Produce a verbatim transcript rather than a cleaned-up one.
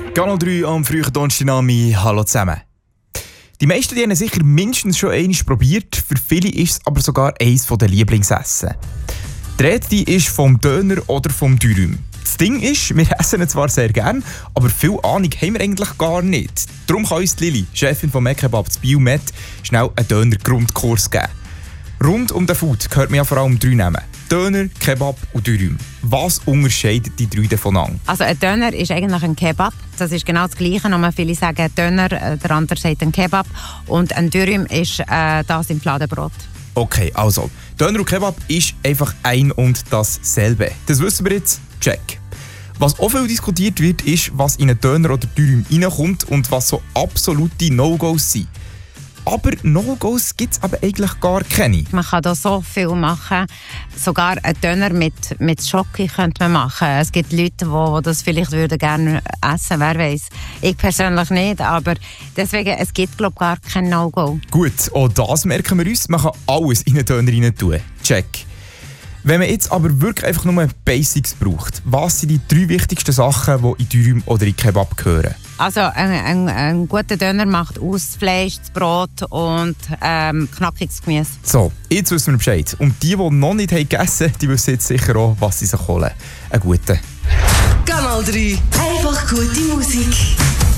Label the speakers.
Speaker 1: Kanal drei am frühen Donnerstagnami. Hallo zusammen. Die meisten die haben sicher mindestens schon einmal probiert. Für viele ist es aber sogar eines der Lieblingsessen. Die Rede die ist vom Döner oder vom Dürüm. Das Ding ist, wir essen ihn zwar sehr gerne, aber viel Ahnung haben wir eigentlich gar nicht. Darum kann uns Lili, Chefin von Mekebab zu Biel Met, schnell einen Döner-Grundkurs geben. Rund um den Food gehört man ja vor allem drei Namen. Döner, Kebab und Dürüm. Was unterscheidet die drei voneinander?
Speaker 2: Also ein Döner ist eigentlich ein Kebab. Das ist genau das Gleiche. Nur viele sagen Döner, der andere sagt ein Kebab. Und ein Dürüm ist äh, das im Fladenbrot.
Speaker 1: Okay, also, Döner und Kebab ist einfach ein und dasselbe. Das wissen wir jetzt. Check. Was auch viel diskutiert wird, ist, was in einen Döner oder Dürüm reinkommt und was so absolute No-Gos sind. Aber No-Gos gibt es aber eigentlich gar keine.
Speaker 2: Man kann da so viel machen. Sogar einen Döner mit, mit Schoki könnte man machen. Es gibt Leute, die, die das vielleicht würden gerne essen, wer weiß. Ich persönlich nicht, aber deswegen, es gibt glaube ich gar kein No-Go.
Speaker 1: Gut, auch das merken wir uns. Man kann alles in einen Döner rein tun. Check. Wenn man jetzt aber wirklich einfach nur Basics braucht, was sind die drei wichtigsten Sachen, die in Dürüm oder in Kebab gehören?
Speaker 2: Also ein, ein, ein guter Döner macht aus das Fleisch, das Brot und ähm, knackiges Gemüse.
Speaker 1: So, jetzt wissen wir Bescheid. Und die, die noch nicht gegessen haben, die wissen jetzt sicher auch, was sie sich holen. Einen guten.
Speaker 3: Kanal drei. Einfach gute Musik.